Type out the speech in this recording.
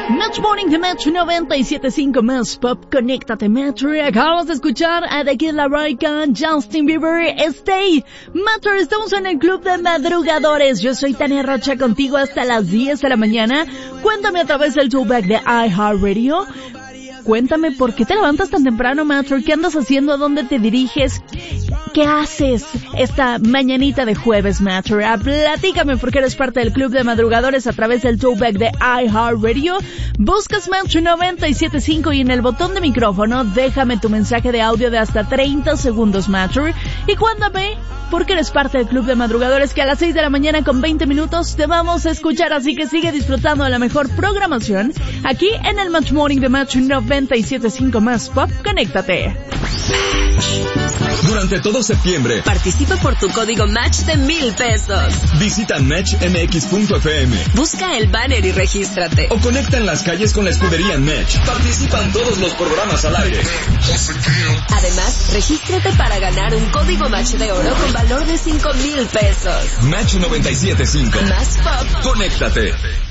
Match Morning de Match 97.5 más Pop, conéctate Matter. Acabamos de escuchar a The Kid Laroi con Justin Bieber, Stay. Matter, estamos en el Club de Madrugadores. Yo soy Tania Rocha, contigo hasta las 10 de la mañana. Cuéntame a través del toolback de iHeartRadio. Cuéntame por qué te levantas tan temprano, Matter. ¿Qué andas haciendo? ¿A dónde te diriges? ¿Qué haces esta mañanita de jueves, Matter? Platícame porque eres parte del Club de Madrugadores a través del toolback de iHeartRadio. Buscas Match 97.5 y en el botón de micrófono déjame tu mensaje de audio de hasta 30 segundos, Matter. Y cuéntame porque eres parte del Club de Madrugadores que a las 6 de la mañana con 20 minutos te vamos a escuchar. Así que sigue disfrutando de la mejor programación aquí en el Match Morning de Match 97.5 más Pop. Conéctate. Durante todo septiembre, participa por tu código Match de 1,000 pesos. Visita matchmx.fm. Busca el banner y regístrate. O conecta en las calles con la escudería Match. Participan todos los programas al aire. Además, regístrate para ganar un código Match de oro con valor de 5,000 pesos. Match 97.5. Más Pop. Conéctate.